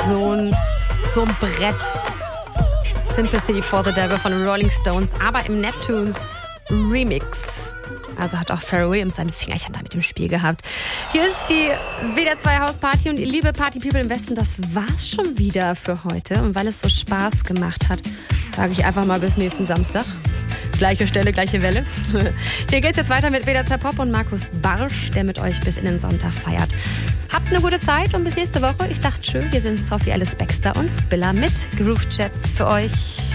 so ein Brett. Sympathy for the Devil von den Rolling Stones, aber im Neptunes Remix. Also hat auch Pharrell Williams seine Fingerchen da mit im Spiel gehabt. Hier ist die WDR 2 Hausparty und ihr liebe Party-People im Westen, das war's schon wieder für heute. Und weil es so Spaß gemacht hat, sage ich einfach mal bis nächsten Samstag. Gleiche Stelle, gleiche Welle. Hier geht's jetzt weiter mit WDR 2 Pop und Markus Barsch, der mit euch bis in den Sonntag feiert. Habt eine gute Zeit und bis nächste Woche. Ich sag tschö, hier sind Sophie Alice Baxter und Spiller mit Groove Chat für euch.